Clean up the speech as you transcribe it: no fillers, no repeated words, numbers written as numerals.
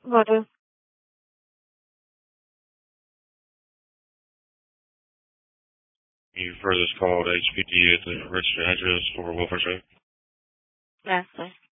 Water. You further called HPD at the registered address for welfare check? Lastly.